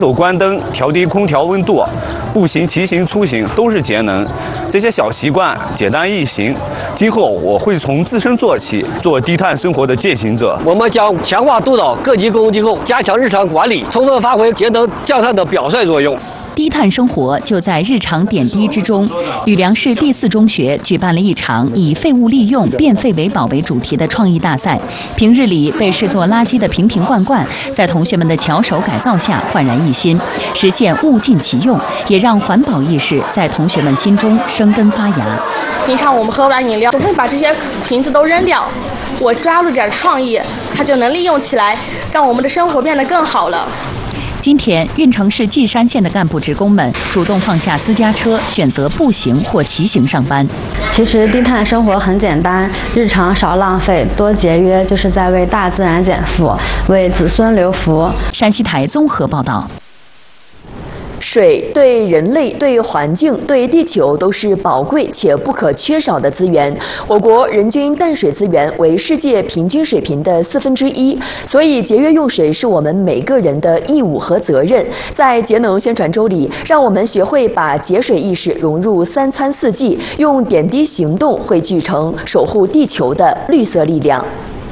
手关灯、调低空调温度、步行、骑行、出行都是节能。这些小习惯简单易行，今后我会从自身做起，做低碳生活的践行者。 我们将强化督导各级公共机构加强日常管理，充分发挥节能降碳的表率作用。 低碳生活就在日常点滴之中。吕梁市第4中学举办了一场以废物利用、变废为宝为主题的创意大赛。平日里被视作垃圾的瓶瓶罐罐，在同学们的巧手改造下焕然一新，实现物尽其用，也让环保意识在同学们心中生根发芽。 平常我们喝完饮料总会把这些瓶子都扔掉，我抓住点创意，它就能利用起来，让我们的生活变得更好了。 今天，运城市稷山县的干部职工们主动放下私家车，选择步行或骑行上班。 其实低碳生活很简单，日常少浪费、多节约，就是在为大自然减负，为子孙留福。 山西台综合报道。 水对人类、对环境、对地球都是宝贵且不可缺少的资源。我国人均淡水资源为世界平均水平的1/4，所以节约用水是我们每个人的义务和责任。在节能宣传周里，让我们学会把节水意识融入3餐4季，用点滴行动汇聚成守护地球的绿色力量。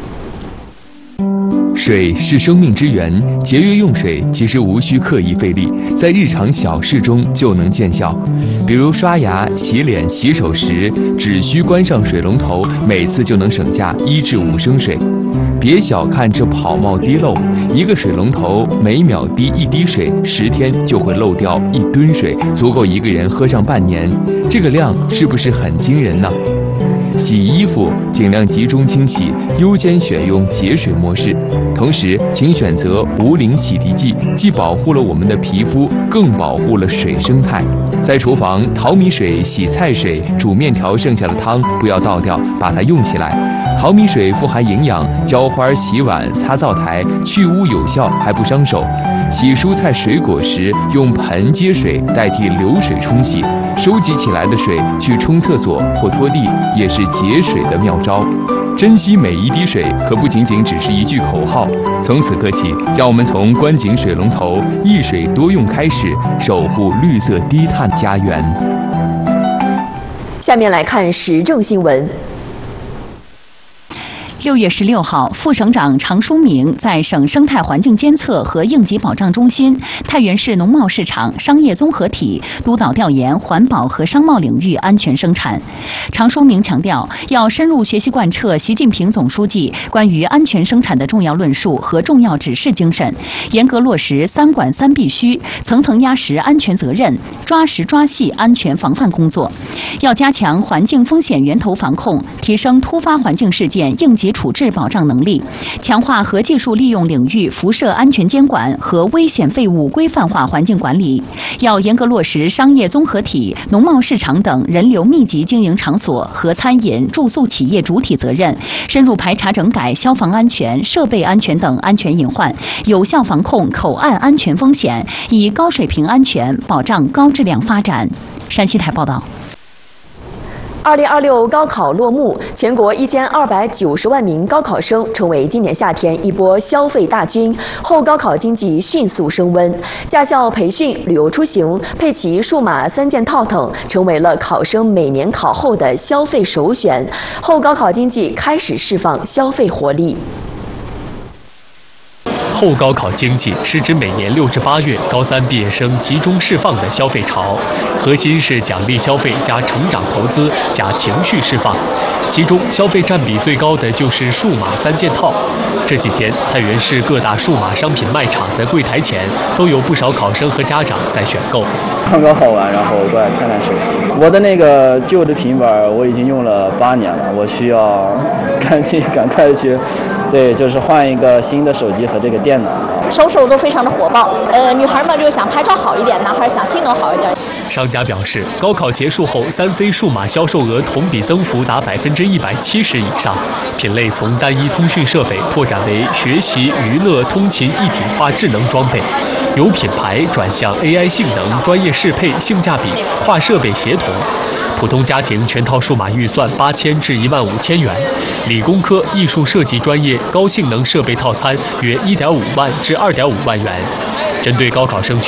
水是生命之源，节约用水其实无需刻意费力，在日常小事中就能见效。比如刷牙、洗脸、洗手时，只需关上水龙头，每次就能省下1至5升水。别小看这跑冒滴漏，一个水龙头每秒滴1滴水，10天就会漏掉1吨水，足够一个人喝上半年。这个量是不是很惊人呢？洗衣服尽量集中清洗，优先选用节水模式。同时，请选择无磷洗涤剂，既保护了我们的皮肤，更保护了水生态。在厨房，淘米水、洗菜水、煮面条剩下的汤不要倒掉，把它用起来。淘米水富含营养，浇花、洗碗、擦灶台，去污有效，还不伤手。洗蔬菜水果时，用盆接水代替流水冲洗，收集起来的水去冲厕所或拖地，也是节水的妙招。珍惜每一滴水，可不仅仅只是一句口号。从此刻起，让我们从关紧水龙头、一水多用开始，守护绿色低碳家园。 下面来看时政新闻。 6月16号，副省长常书明在省生态环境监测和应急保障中心、太原市农贸市场商业综合体督导调研环保和商贸领域安全生产。常书明强调，要深入学习贯彻习近平总书记关于安全生产的重要论述和重要指示精神，严格落实3管3必须，层层压实安全责任，抓实抓细安全防范工作。要加强环境风险源头防控，提升突发环境事件应急处置保障能力，强化核技术利用领域辐射安全监管和危险废物规范化环境管理。要严格落实商业综合体、农贸市场等人流密集经营场所和餐饮、住宿企业主体责任，深入排查整改消防安全、设备安全等安全隐患，有效防控口岸安全风险，以高水平安全保障高质量发展。山西台报道。 2026高考落幕，全国1290万名高考生成为今年夏天一波消费大军，后高考经济迅速升温。驾校培训、旅游出行、佩奇数码3件套等，成为了考生每年考后的消费首选。后高考经济开始释放消费活力。 后高考经济是指每年6至8月高3毕业生集中释放的消费潮，核心是奖励消费加成长投资加情绪释放。其中消费占比最高的就是数码3件套。这几天，太原市各大数码商品卖场的柜台前都有不少考生和家长在选购。 看个好玩，然后过来看看手机。我的那个旧的平板我已经用了8年了，我需要赶快的去，就是换一个新的手机和这个电脑。 手都非常的火爆，女孩们就想拍照好一点，男孩想性能好一点。 商家表示，高考结束后，3C 数码销售额同比增幅达170%以上，品类从单一通讯设备拓展为学习、娱乐、通勤一体化智能装备，由品牌转向 AI 性能、专业适配、性价比、跨设备协同。普通家庭全套数码预算8000至15000元，理工科、艺术设计专业高性能设备套餐约1.5万至2.5万元。 针对高考生